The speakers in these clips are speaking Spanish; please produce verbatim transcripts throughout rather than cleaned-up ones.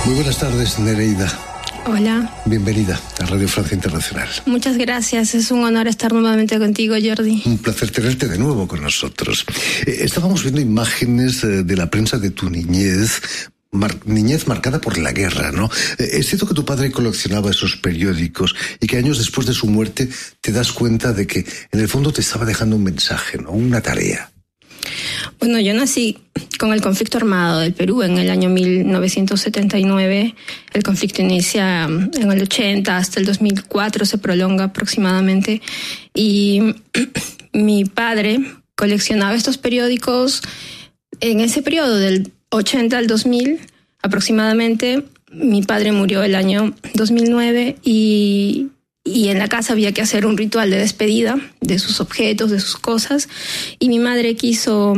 Muy buenas tardes, Nereida. Hola. Bienvenida a Radio Francia Internacional. Muchas gracias, es un honor estar nuevamente contigo, Jordi. Un placer tenerte de nuevo con nosotros. Eh, estábamos viendo imágenes eh, de la prensa de tu niñez, mar- niñez marcada por la guerra, ¿no? Eh, es cierto que tu padre coleccionaba esos periódicos y que años después de su muerte te das cuenta de que en el fondo te estaba dejando un mensaje, ¿no? Una tarea. Bueno, yo nací con el conflicto armado del Perú en el año mil novecientos setenta y nueve. El conflicto inicia en el ochenta, hasta el dos mil cuatro se prolonga aproximadamente. Y mi padre coleccionaba estos periódicos en ese periodo del ochenta al dos mil aproximadamente. Mi padre murió el año dos mil nueve y... Y en la casa había que hacer un ritual de despedida de sus objetos, de sus cosas. Y mi madre quiso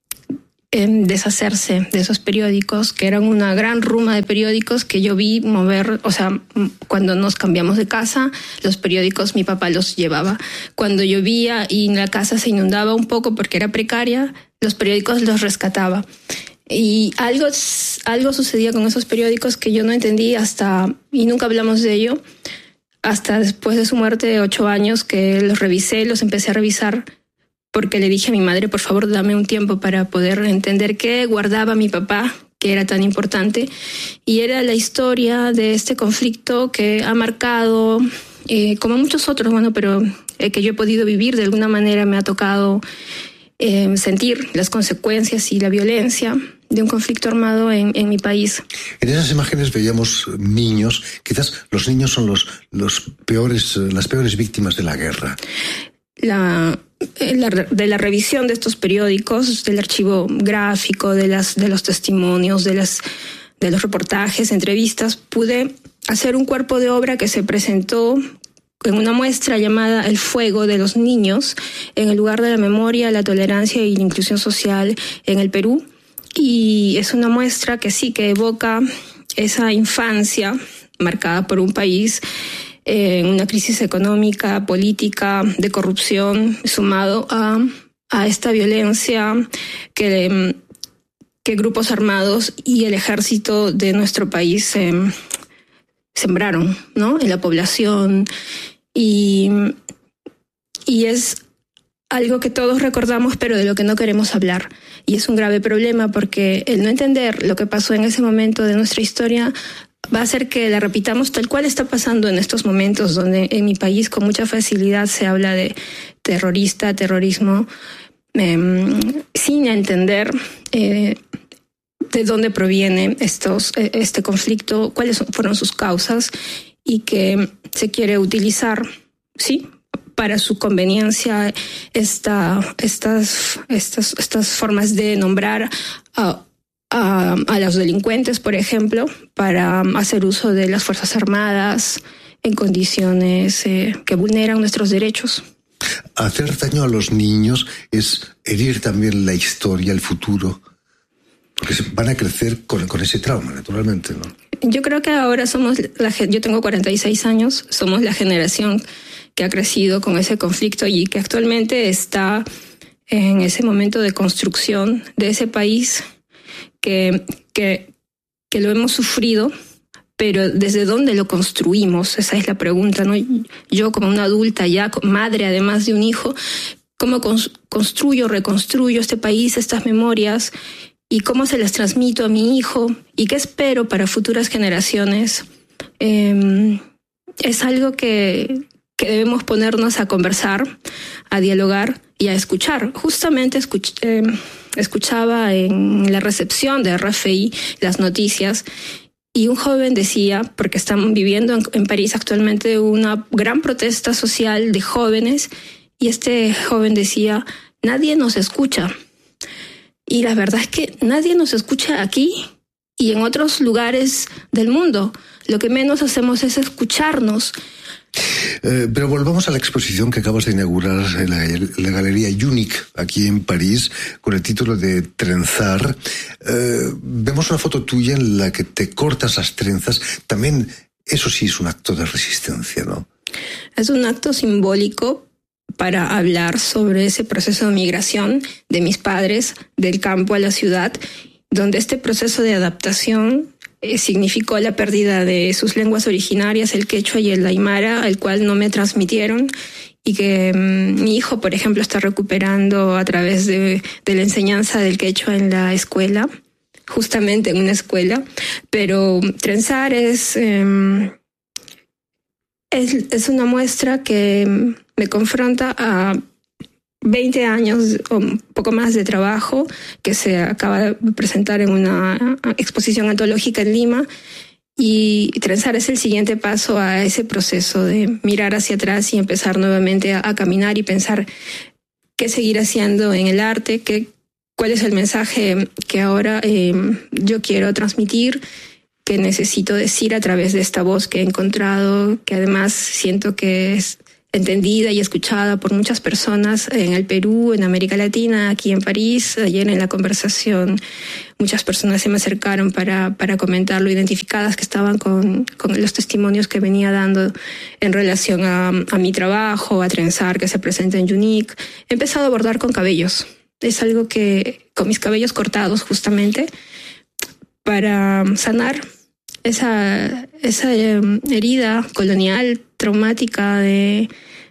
eh, deshacerse de esos periódicos, que eran una gran ruma de periódicos que yo vi mover. O sea, cuando nos cambiamos de casa, los periódicos mi papá los llevaba. Cuando llovía y la casa se inundaba un poco porque era precaria, los periódicos los rescataba. Y algo, algo sucedía con esos periódicos que yo no entendí hasta, y nunca hablamos de ello, hasta después de su muerte de ocho años que los revisé, los empecé a revisar porque le dije a mi madre, por favor, dame un tiempo para poder entender qué guardaba mi papá, que era tan importante. Y era la historia de este conflicto que ha marcado, eh, como muchos otros, bueno, pero eh, que yo he podido vivir de alguna manera, me ha tocado eh, sentir las consecuencias y la violencia de un conflicto armado en, en mi país. En esas imágenes veíamos niños, quizás los niños son los, los peores, las peores víctimas de la guerra. La, la, de la revisión de estos periódicos, del archivo gráfico, de, las, de los testimonios, de, las, de los reportajes, entrevistas, pude hacer un cuerpo de obra que se presentó en una muestra llamada El Fuego de los Niños, en el lugar de la memoria, la tolerancia y la inclusión social en el Perú. Y es una muestra que sí, que evoca esa infancia marcada por un país en eh, una crisis económica, política, de corrupción, sumado a, a esta violencia que, que grupos armados y el ejército de nuestro país eh, sembraron, ¿no?, en la población. Y, y es algo que todos recordamos, pero de lo que no queremos hablar. Y es un grave problema porque el no entender lo que pasó en ese momento de nuestra historia va a hacer que la repitamos tal cual está pasando en estos momentos, donde en mi país con mucha facilidad se habla de terrorista, terrorismo, eh, sin entender eh, de dónde proviene estos, este conflicto, cuáles fueron sus causas, y que se quiere utilizar, sí, para su conveniencia esta, estas, estas, estas formas de nombrar a, a, a los delincuentes, por ejemplo, para hacer uso de las Fuerzas Armadas en condiciones eh, que vulneran nuestros derechos. Hacer daño a los niños es herir también la historia, el futuro, porque van a crecer con, con ese trauma, naturalmente, ¿no? Yo creo que ahora somos, la, yo tengo cuarenta y seis años, somos la generación que ha crecido con ese conflicto y que actualmente está en ese momento de construcción de ese país que, que, que lo hemos sufrido, pero ¿desde dónde lo construimos? Esa es la pregunta, ¿no? Yo como una adulta ya, madre además de un hijo, ¿cómo construyo, reconstruyo este país, estas memorias? ¿Y cómo se las transmito a mi hijo? ¿Y qué espero para futuras generaciones? Eh, es algo que... que debemos ponernos a conversar, a dialogar y a escuchar. Justamente escuch, eh, escuchaba en la recepción de R F I las noticias y un joven decía, porque están viviendo en, en París actualmente una gran protesta social de jóvenes, y este joven decía, nadie nos escucha. Y la verdad es que nadie nos escucha aquí y en otros lugares del mundo. Lo que menos hacemos es escucharnos. Eh, pero volvamos a la exposición que acabas de inaugurar en la, en la Galería Unique, aquí en París, con el título de Trenzar. Eh, vemos una foto tuya en la que te cortas las trenzas. También eso sí es un acto de resistencia, ¿no? Es un acto simbólico para hablar sobre ese proceso de migración de mis padres del campo a la ciudad, donde este proceso de adaptación eh, significó la pérdida de sus lenguas originarias, el quechua y el aymara, el cual no me transmitieron, y que um, mi hijo, por ejemplo, está recuperando a través de, de la enseñanza del quechua en la escuela, justamente en una escuela. Pero trenzar es, um, es, es una muestra que me confronta a veinte años o un poco más de trabajo que se acaba de presentar en una exposición antológica en Lima, y trenzar es el siguiente paso a ese proceso de mirar hacia atrás y empezar nuevamente a, a caminar y pensar qué seguir haciendo en el arte, qué, cuál es el mensaje que ahora eh, yo quiero transmitir, que necesito decir a través de esta voz que he encontrado, que además siento que es entendida y escuchada por muchas personas en el Perú, en América Latina, aquí en París. Ayer en la conversación muchas personas se me acercaron para, para comentarlo, identificadas que estaban con, con los testimonios que venía dando en relación a, a mi trabajo, a trenzar, que se presenta en Unique. He empezado a bordar con cabellos. Es algo que, con mis cabellos cortados justamente, para sanar esa, esa herida colonial, traumática de,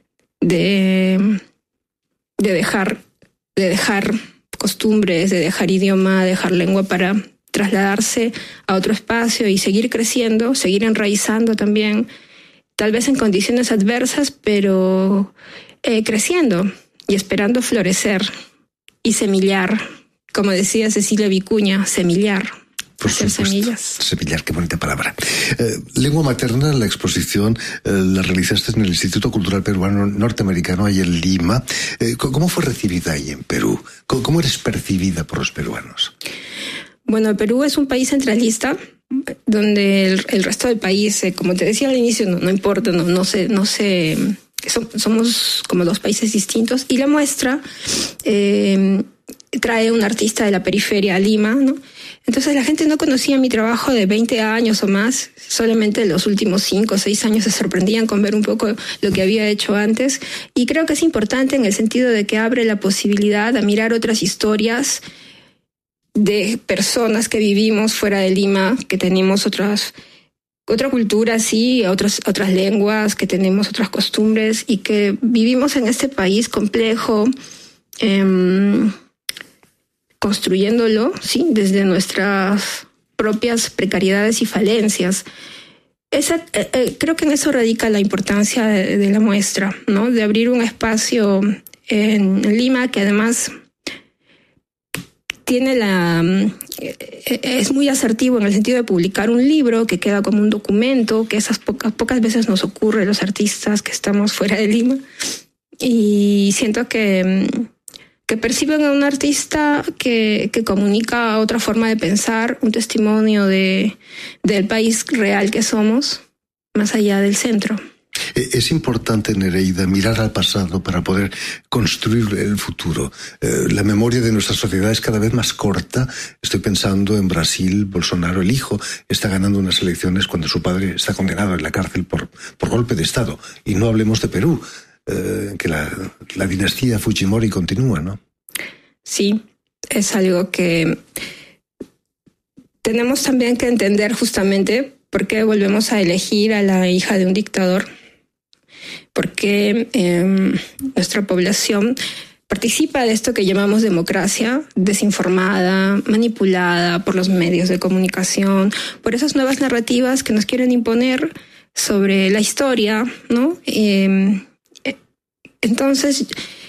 de, de dejar, de dejar costumbres, de dejar idioma, de dejar lengua para trasladarse a otro espacio y seguir creciendo, seguir enraizando también, tal vez en condiciones adversas, pero eh, creciendo y esperando florecer y semillar, como decía Cecilia Vicuña, semillar. Por hacer supuesto. semillas. Semillar, qué bonita palabra. Eh, lengua materna, la exposición eh, la realizaste en el Instituto Cultural Peruano Norteamericano, ahí en Lima. Eh, ¿Cómo fue recibida ahí en Perú? ¿Cómo, cómo eres percibida por los peruanos? Bueno, Perú es un país centralista, donde el, el resto del país, eh, como te decía al inicio, no, no importa, no, no sé, no sé, somos como dos países distintos. Y la muestra eh, trae un artista de la periferia a Lima, ¿no? Entonces la gente no conocía mi trabajo de veinte años o más, solamente los últimos cinco o seis años se sorprendían con ver un poco lo que había hecho antes. Y creo que es importante en el sentido de que abre la posibilidad a mirar otras historias de personas que vivimos fuera de Lima, que tenemos otras, otra cultura, sí, otras, otras lenguas, que tenemos otras costumbres y que vivimos en este país complejo, eh, construyéndolo, sí, desde nuestras propias precariedades y falencias. Esa, eh, eh, creo que en eso radica la importancia de, de la muestra, ¿no? De abrir un espacio en, en Lima que además tiene la eh, es muy asertivo en el sentido de publicar un libro que queda como un documento, que esas pocas pocas veces nos ocurre a los artistas que estamos fuera de Lima, y siento que que perciben a un artista que, que comunica otra forma de pensar, un testimonio de, del país real que somos, más allá del centro. Es importante, Nereida, mirar al pasado para poder construir el futuro. Eh, la memoria de nuestra sociedad es cada vez más corta. Estoy pensando en Brasil. Bolsonaro, el hijo, está ganando unas elecciones cuando su padre está condenado en la cárcel por, por golpe de Estado. Y no hablemos de Perú, eh, que la, la dinastía Fujimori continúa, ¿no? Sí, es algo que tenemos también que entender justamente por qué volvemos a elegir a la hija de un dictador, por qué eh, nuestra población participa de esto que llamamos democracia, desinformada, manipulada por los medios de comunicación, por esas nuevas narrativas que nos quieren imponer sobre la historia, ¿no? Eh, entonces,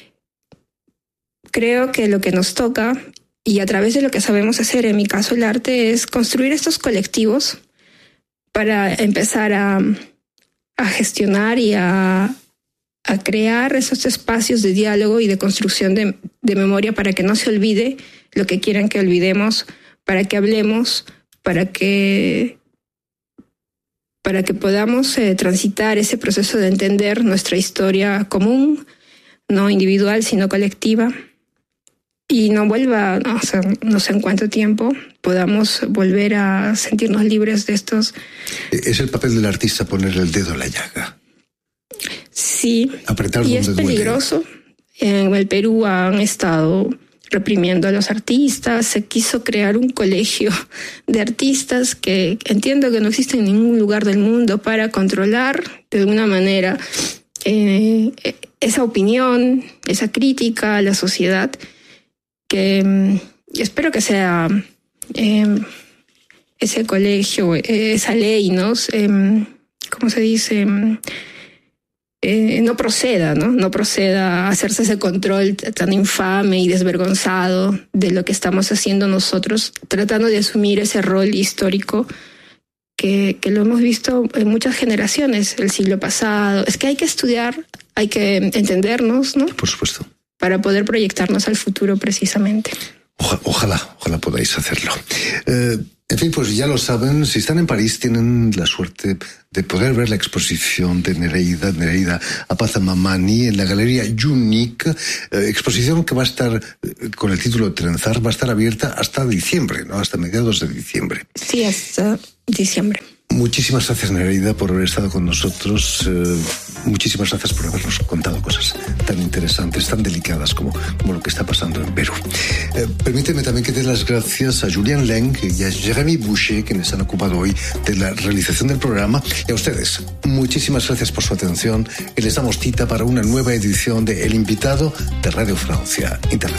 creo que lo que nos toca, y a través de lo que sabemos hacer, en mi caso el arte, es construir estos colectivos para empezar a, a gestionar y a, a crear esos espacios de diálogo y de construcción de, de memoria para que no se olvide lo que quieren que olvidemos, para que hablemos, para que, para que podamos eh, transitar ese proceso de entender nuestra historia común, no individual, sino colectiva. Y no vuelva, no, o sea, no sé en cuánto tiempo podamos volver a sentirnos libres de estos. Es el papel del artista poner el dedo en la llaga. Sí, apretar y donde es peligroso. duele. En el Perú han estado reprimiendo a los artistas. Se quiso crear un colegio de artistas que entiendo que no existe en ningún lugar del mundo para controlar de alguna manera eh, esa opinión, esa crítica a la sociedad, que eh, espero que sea eh, ese colegio, esa ley, ¿no? Eh, ¿Cómo se dice? Eh, no proceda, ¿no? No proceda a hacerse ese control tan infame y desvergonzado de lo que estamos haciendo nosotros, tratando de asumir ese rol histórico que, que lo hemos visto en muchas generaciones, el siglo pasado. Es que hay que estudiar, hay que entendernos, ¿no? Por supuesto. Para poder proyectarnos al futuro precisamente. Ojalá, ojalá, ojalá podáis hacerlo. Eh, en fin, pues ya lo saben, si están en París tienen la suerte de poder ver la exposición de Nereida, Nereida Apazamamani en la Galería Unique, eh, exposición que va a estar, eh, con el título Trenzar, va a estar abierta hasta diciembre, ¿no? Hasta mediados de diciembre. Sí, hasta diciembre. Muchísimas gracias, Nereida, por haber estado con nosotros. Eh, muchísimas gracias por habernos contado cosas tan interesantes, tan delicadas como, como lo que está pasando en Perú. Eh, permíteme también que dé las gracias a Julien Leng y a Jérémy Boucher, quienes han ocupado hoy de la realización del programa. Y a ustedes, muchísimas gracias por su atención y les damos cita para una nueva edición de El Invitado de Radio Francia Internacional.